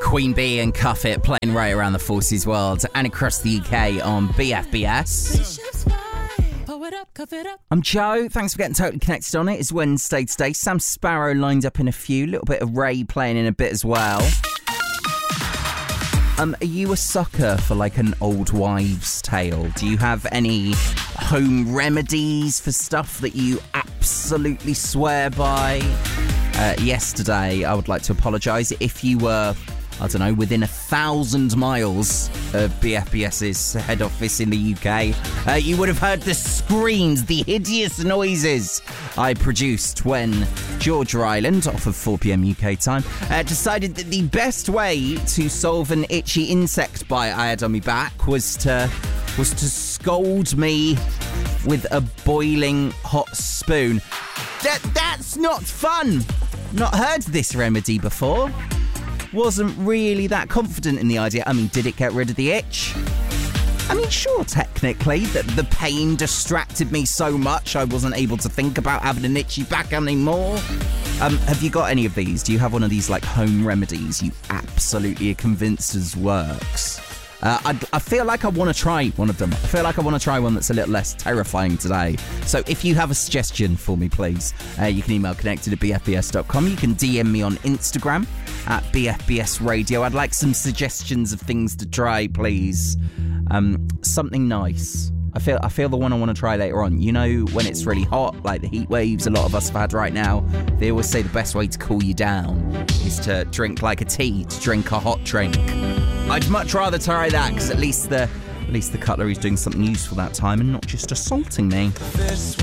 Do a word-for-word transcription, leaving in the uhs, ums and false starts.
Queen Bee and Cuff It playing right around the Forces world and across the U K on B F B S. I'm Joe. Thanks for getting totally connected on it. It's Wednesday today. Sam Sparrow lined up in a few. A little bit of Ray playing in a bit as well. Um, are you a sucker for like an old wives' tale? Do you have any home remedies for stuff that you absolutely swear by? Uh, yesterday, I would like to apologise if you were, I don't know, within a thousand miles of BFBS's head office in the U K. Uh, you would have heard the screams, the hideous noises I produced when Georgia Island, off of four p.m. U K time, uh, decided that the best way to solve an itchy insect bite I had on my back was to was to scold me with a boiling hot spoon. That that's not fun. Not heard this remedy before. Wasn't really that confident in the idea. I mean, did it get rid of the itch? I mean, sure, technically, that the pain distracted me so much I wasn't able to think about having an itchy back anymore. Um, have you got any of these? Do you have one of these, like, home remedies you absolutely are convinced as works? Uh, I, I feel like I want to try one of them. I feel like I want to try one that's a little less terrifying today. So if you have a suggestion for me, please, uh, you can email connected at b f b s dot com. You can D M me on Instagram at B F B S Radio. I'd like some suggestions of things to try, please. Um, something nice. I feel I feel the one I want to try later on. You know, when it's really hot, like the heat waves a lot of us have had right now, they always say the best way to cool you down is to drink like a tea, to drink a hot drink. I'd much rather try that, because at least the at least the cutlery's doing something useful that time and not just assaulting me.